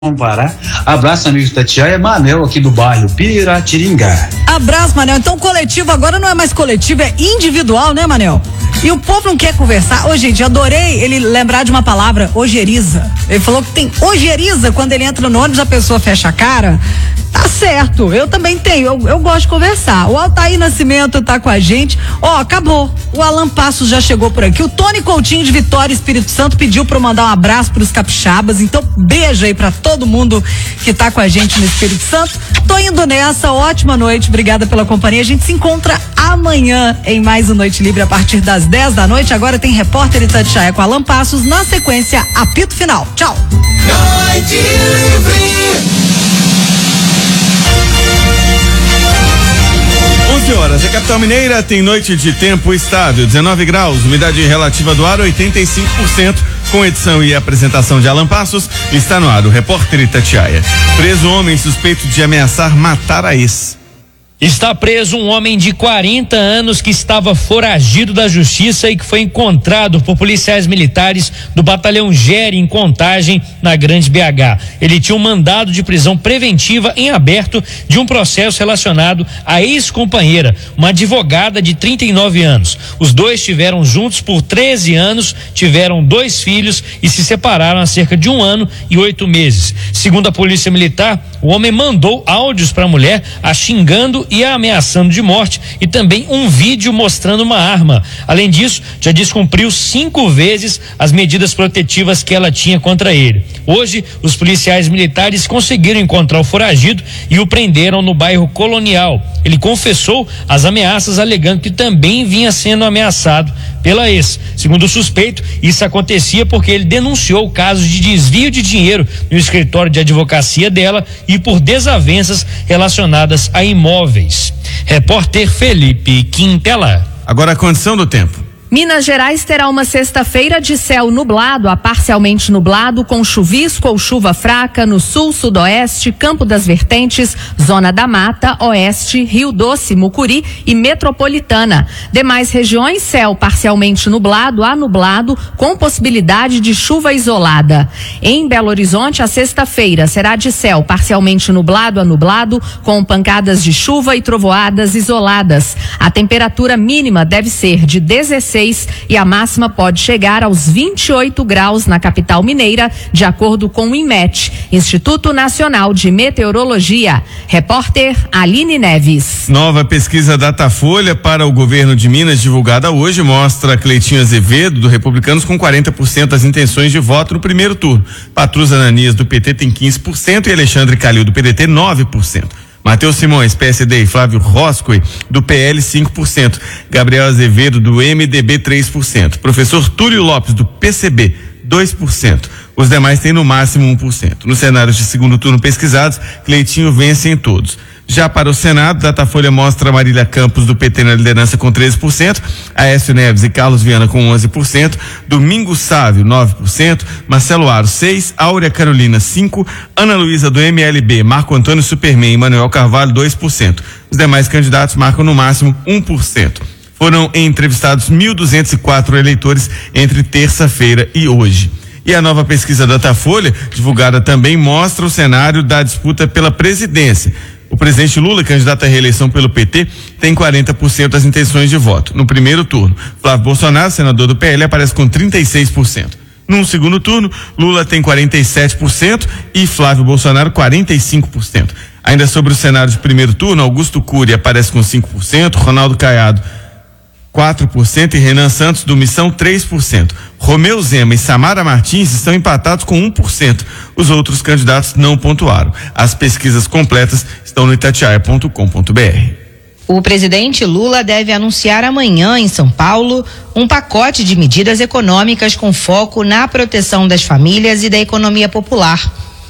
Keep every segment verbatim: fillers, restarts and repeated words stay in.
Vamos parar. Abraço, amigo Tatiaia. Manel, aqui do bairro Piratiringá. Abraço, Manel. Então, coletivo agora não é mais coletivo, é individual, né, Manel? E o povo não quer conversar. Ô, gente, adorei ele lembrar de uma palavra, ojeriza. Ele falou que tem ojeriza quando ele entra no ônibus, a pessoa fecha a cara. Tá certo, eu também tenho, eu, eu gosto de conversar. O Altair Nascimento tá com a gente. Ó, acabou. O Alan Passos já chegou por aqui. O Tony Coutinho de Vitória, Espírito Santo, pediu pra eu mandar um abraço pros capixabas. Então, beijo aí pra todo mundo que tá com a gente no Espírito Santo. Tô indo nessa, ótima noite, obrigada pela companhia. A gente se encontra amanhã em mais um Noite Livre a partir das dez da noite. Agora tem Repórter Itatiaia com Alan Passos. Na sequência, apito final. Tchau. Noite Livre. onze horas, a capital mineira tem noite de tempo estável, dezenove graus, umidade relativa do ar oitenta e cinco por cento, com edição e apresentação de Alan Passos. Está no ar o Repórter Itatiaia. Preso homem suspeito de ameaçar matar a ex. Está preso um homem de quarenta anos que estava foragido da justiça e que foi encontrado por policiais militares do batalhão Gere em Contagem, na Grande B H. Ele tinha um mandado de prisão preventiva em aberto de um processo relacionado à ex-companheira, uma advogada de trinta e nove anos. Os dois estiveram juntos por treze anos, tiveram dois filhos e se separaram há cerca de um ano e oito meses. Segundo a Polícia Militar, o homem mandou áudios para a mulher a xingando e a ameaçando de morte e também um vídeo mostrando uma arma. Além disso, já descumpriu cinco vezes as medidas protetivas que ela tinha contra ele. Hoje, os policiais militares conseguiram encontrar o foragido e o prenderam no bairro Colonial. Ele confessou as ameaças, alegando que também vinha sendo ameaçado pela ex. Segundo o suspeito, isso acontecia porque ele denunciou casos de desvio de dinheiro no escritório de advocacia dela e por desavenças relacionadas a imóveis. Repórter Felipe Quintela. Agora a condição do tempo. Minas Gerais terá uma sexta-feira de céu nublado a parcialmente nublado, com chuvisco ou chuva fraca no sul, sudoeste, Campo das Vertentes, Zona da Mata, Oeste, Rio Doce, Mucuri e Metropolitana. Demais regiões, céu parcialmente nublado a nublado, com possibilidade de chuva isolada. Em Belo Horizonte, a sexta-feira será de céu parcialmente nublado a nublado, com pancadas de chuva e trovoadas isoladas. A temperatura mínima deve ser de dezesseis e a máxima pode chegar aos vinte e oito graus na capital mineira, de acordo com o INMET, Instituto Nacional de Meteorologia. Repórter Aline Neves. Nova pesquisa Datafolha para o governo de Minas, divulgada hoje, mostra Cleitinho Azevedo, do Republicanos, com quarenta por cento das intenções de voto no primeiro turno. Patrus Ananias, do P T, tem quinze por cento e Alexandre Calil, do P D T, nove por cento. Matheus Simões, P S D, e Flávio Roscoe, do P L, cinco por cento. Gabriel Azevedo, do M D B, três por cento. Professor Túlio Lopes, do P C B, dois por cento. Os demais têm no máximo um por cento. Nos cenários de segundo turno pesquisados, Cleitinho vence em todos. Já para o Senado, Datafolha mostra Marília Campos, do P T, na liderança com treze por cento, Aécio Neves e Carlos Viana com onze por cento, Domingos Sávio, nove por cento, Marcelo Aro, seis por cento, Áurea Carolina, cinco por cento, Ana Luísa, do M L B, Marco Antônio Superman e Manuel Carvalho, dois por cento. Os demais candidatos marcam no máximo um por cento. Foram entrevistados mil duzentos e quatro eleitores entre terça-feira e hoje. E a nova pesquisa Datafolha, divulgada também, mostra o cenário da disputa pela presidência. O presidente Lula, candidato à reeleição pelo P T, tem quarenta por cento das intenções de voto no primeiro turno. Flávio Bolsonaro, senador do P L, aparece com trinta e seis por cento. No segundo turno, Lula tem quarenta e sete por cento e Flávio Bolsonaro quarenta e cinco por cento. Ainda sobre o cenário de primeiro turno, Augusto Cury aparece com cinco por cento, Ronaldo Caiado quatro por cento e Renan Santos, do Missão, três por cento. Romeu Zema e Samara Martins estão empatados com um por cento. Os outros candidatos não pontuaram. As pesquisas completas estão no itatiaia ponto com ponto br. O presidente Lula deve anunciar amanhã, em São Paulo, um pacote de medidas econômicas com foco na proteção das famílias e da economia popular.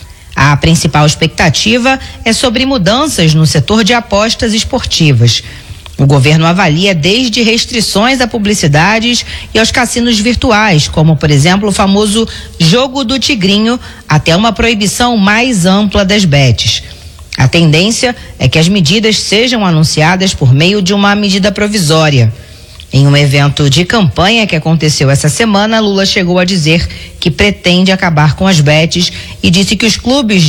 A principal expectativa é sobre mudanças no setor de apostas esportivas. O governo avalia desde restrições a publicidades e aos cassinos virtuais, como, por exemplo, o famoso jogo do tigrinho, até uma proibição mais ampla das bets. A tendência é que as medidas sejam anunciadas por meio de uma medida provisória. Em um evento de campanha que aconteceu essa semana, Lula chegou a dizer que pretende acabar com as bets e disse que os clubes